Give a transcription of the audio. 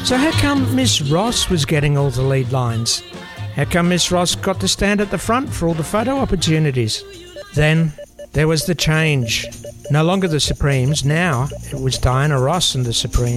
So how come Miss Ross was getting all the lead lines? How come Miss Ross got to stand at the front for all the photo opportunities? Then there was the change. No longer the Supremes, now it was Diana Ross and the Supremes.